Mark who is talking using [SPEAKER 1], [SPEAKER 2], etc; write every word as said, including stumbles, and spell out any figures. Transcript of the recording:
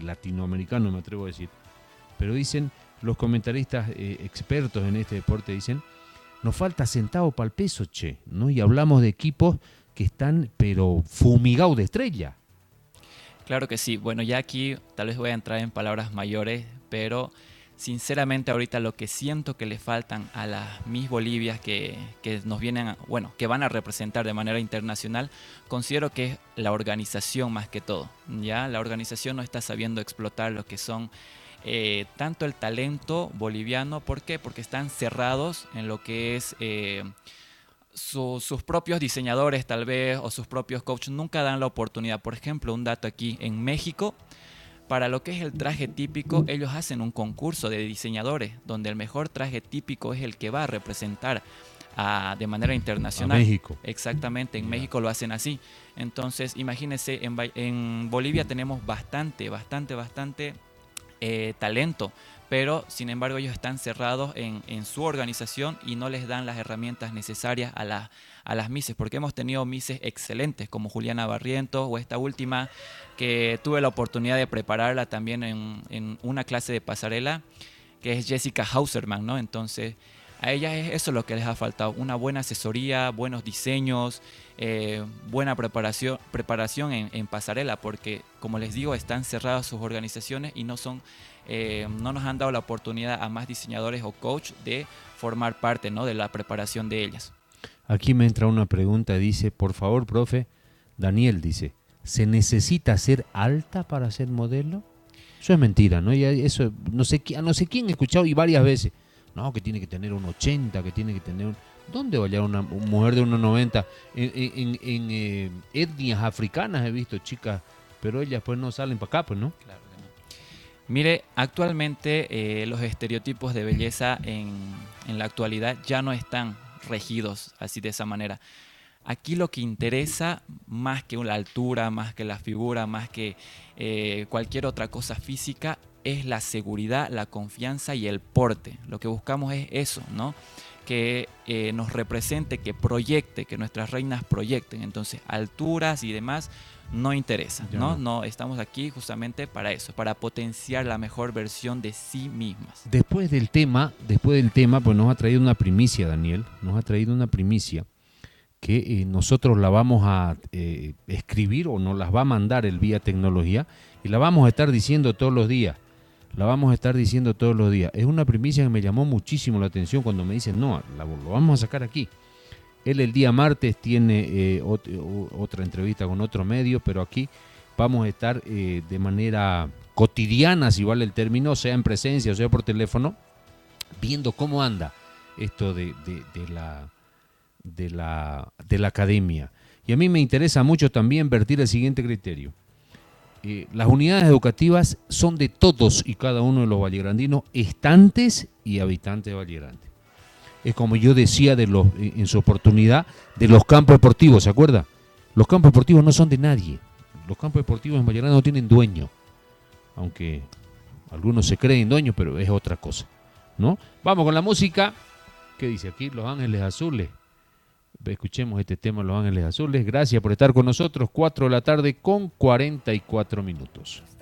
[SPEAKER 1] latinoamericano, me atrevo a decir. Pero dicen, los comentaristas eh, expertos en este deporte dicen, nos falta centavo para el peso, che, ¿no? Y hablamos de equipos que están, pero fumigados de estrella.
[SPEAKER 2] Claro que sí. Bueno, ya aquí tal vez voy a entrar en palabras mayores, pero sinceramente ahorita lo que siento que le faltan a las Miss Bolivias que, que nos vienen, a, bueno, que van a representar de manera internacional, considero que es la organización más que todo. Ya la organización no está sabiendo explotar lo que son eh, tanto el talento boliviano. ¿Por qué? Porque están cerrados en lo que es eh, su, sus propios diseñadores tal vez o sus propios coaches nunca dan la oportunidad. Por ejemplo, un dato aquí en México. Para lo que es el traje típico, ellos hacen un concurso de diseñadores donde el mejor traje típico es el que va a representar a, de manera internacional.
[SPEAKER 1] A México.
[SPEAKER 2] Exactamente, en yeah. México lo hacen así. Entonces, imagínense, en, en Bolivia tenemos bastante, bastante, bastante eh, talento, pero sin embargo ellos están cerrados en, en su organización y no les dan las herramientas necesarias a, la, a las mises, porque hemos tenido mises excelentes como Juliana Barrientos o esta última que tuve la oportunidad de prepararla también en, en una clase de pasarela, que es Jessica Hauserman, ¿no? Entonces a ellas es eso lo que les ha faltado, una buena asesoría, buenos diseños, eh, buena preparación, preparación en, en pasarela, porque como les digo, están cerradas sus organizaciones y no son eh, no nos han dado la oportunidad a más diseñadores o coach de formar parte, ¿no?, de la preparación de ellas.
[SPEAKER 1] Aquí me entra una pregunta, dice, por favor, profe, Daniel dice, ¿se necesita ser alta para ser modelo? Eso es mentira, ¿no? Y eso, no sé, no sé quién he escuchado y varias veces. No, que tiene que tener un ochenta, que tiene que tener un... ¿Dónde va a llegar una, una mujer de unos noventa? En, en, en eh, etnias africanas he visto chicas, pero ellas pues no salen para acá, pues, ¿no?
[SPEAKER 2] Claro que no. Mire, actualmente eh, los estereotipos de belleza en, en la actualidad ya no están regidos así de esa manera. Aquí lo que interesa, más que la altura, más que la figura, más que eh, cualquier otra cosa física, es la seguridad, la confianza y el porte. Lo que buscamos es eso, ¿no? Que eh, nos represente, que proyecte, que nuestras reinas proyecten. Entonces, alturas y demás no interesa, ¿no? No, estamos aquí justamente para eso, para potenciar la mejor versión de sí mismas.
[SPEAKER 1] Después del tema, después del tema, pues nos ha traído una primicia, Daniel, nos ha traído una primicia que eh, nosotros la vamos a eh, escribir o nos las va a mandar el Vía Tecnología y la vamos a estar diciendo todos los días. La vamos a estar diciendo todos los días. Es una primicia que me llamó muchísimo la atención cuando me dicen, no, la, lo vamos a sacar aquí. Él el día martes tiene eh, ot, otra entrevista con otro medio, pero aquí vamos a estar eh, de manera cotidiana, si vale el término, sea en presencia o sea por teléfono, viendo cómo anda esto de, de, de, la, de, la, de la academia. Y a mí me interesa mucho también vertir el siguiente criterio. Eh, las unidades educativas son de todos y cada uno de los vallegrandinos, estantes y habitantes de Valle Grande. Es como yo decía de los, en su oportunidad de los campos deportivos, ¿se acuerda? Los campos deportivos no son de nadie. Los campos deportivos en Valle Grande no tienen dueño, aunque algunos se creen dueños, pero es otra cosa, ¿no? Vamos con la música. ¿Qué dice aquí? Los Ángeles Azules. Escuchemos este tema, Los Ángeles Azules. Gracias por estar con nosotros. cuatro de la tarde con cuarenta y cuatro minutos.